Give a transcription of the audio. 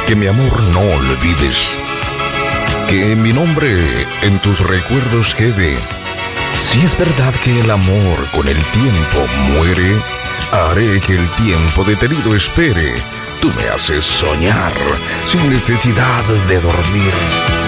que mi amor no olvides, que mi nombre en tus recuerdos quede. Si es verdad que el amor con el tiempo muere, haré que el tiempo detenido espere. Tú me haces soñar sin necesidad de dormir.